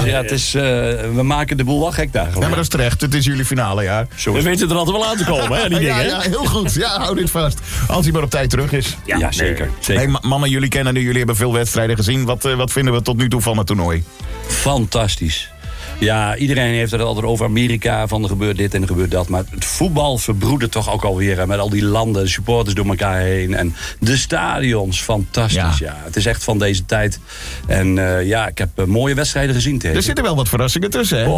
Ja, het is, we maken de boel wel gek daar. Ja, maar dat is terecht. Het is jullie finale, ja. We weten er altijd wel aan te komen, hè, die dingen. Ja, heel goed. Ja, hou dit vast. Als hij maar op tijd terug is. Ja, zeker. Hey, mannen, jullie kennen nu, jullie hebben veel wedstrijden gezien. Wat vinden we tot nu toe van het toernooi? Fantastisch. Ja, iedereen heeft het altijd over Amerika, van er gebeurt dit en er gebeurt dat. Maar het voetbal verbroedert toch ook alweer. Hè, met al die landen, de supporters door elkaar heen. En de stadions, fantastisch. Ja. Het is echt van deze tijd. En ik heb mooie wedstrijden gezien tegen. Er zitten wel wat verrassingen tussen, hè?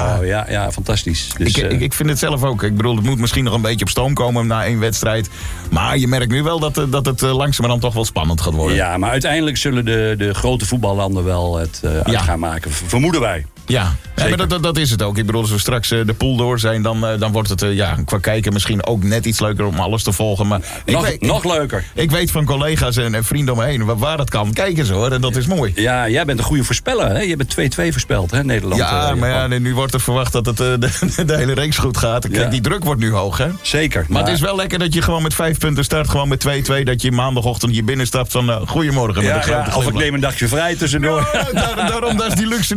Ja, fantastisch. Dus, ik vind het zelf ook. Ik bedoel, het moet misschien nog een beetje op stoom komen na 1 wedstrijd. Maar je merkt nu wel dat het langzamerhand toch wel spannend gaat worden. Ja, maar uiteindelijk zullen de grote voetballanden wel het uit gaan maken. Vermoeden wij. Ja, maar dat is het ook. Ik bedoel, als we straks de pool door zijn, dan wordt het qua kijken misschien ook net iets leuker om alles te volgen. Maar nog leuker. Ik weet van collega's en vrienden om me heen waar dat kan. Kijken ze hoor, en dat is mooi. Ja, jij bent een goede voorspeller. Hè? Je bent 2-2 voorspeld, hè, Nederland. Ja, maar nu wordt er verwacht dat het de hele reeks goed gaat. Kijk, die druk wordt nu hoog, hè? Zeker. Maar het is wel lekker dat je gewoon met 5 punten start, gewoon met 2-2, dat je maandagochtend hier binnenstapt van goedemorgen. Met een grote of ik neem een dagje vrij tussendoor. Ja, daarom, dat is die luxe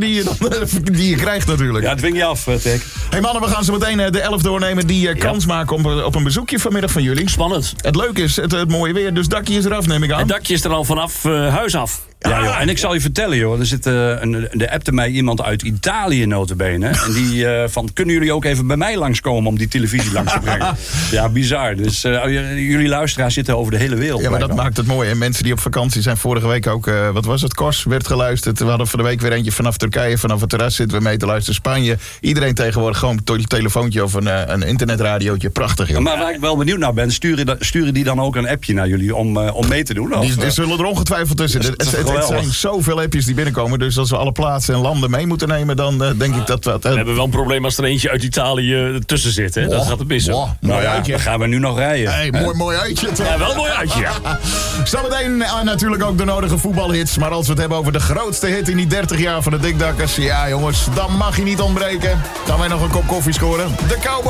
die je krijgt natuurlijk. Ja, dwing je af, Tek. Hey mannen, we gaan zo meteen de 11 doornemen die kans maken op een bezoekje vanmiddag van jullie. Spannend. Het leuke is, het mooie weer, dus dakje is eraf, neem ik aan. Het dakje is er al vanaf huis af. Ja, joh. En ik zal je vertellen, joh. Er zit de appte mij iemand uit Italië, nota bene. En die kunnen jullie ook even bij mij langskomen om die televisie langs te brengen? Ja, bizar. Dus jullie luisteraars zitten over de hele wereld. Ja, maar dat maakt het mooi. En mensen die op vakantie zijn, vorige week ook, wat was het, Kors werd geluisterd. We hadden van de week weer eentje vanaf Turkije, vanaf het terras zitten we mee te luisteren. Spanje. Iedereen tegenwoordig gewoon een telefoontje of een internetradiootje. Prachtig, joh. Maar waar ik wel benieuwd naar ben, sturen die dan ook een appje naar jullie om mee te doen? Die zullen er ongetwijfeld tussen. Het zijn zoveel appjes die binnenkomen. Dus als we alle plaatsen en landen mee moeten nemen, dan denk ik dat we... We hebben wel een probleem als er eentje uit Italië tussen zit. Hè? Dat gaat het missen. Mooi uitje. Dan gaan we nu nog rijden. Hey, mooi uitje. Ja, wel een mooi uitje. Zometeen natuurlijk ook de nodige voetbalhits. Maar als we het hebben over de grootste hit in die 30 jaar van de Dikdakkers. Ja jongens, dan mag hij niet ontbreken. Gaan wij nog een kop koffie scoren. De Cowboys.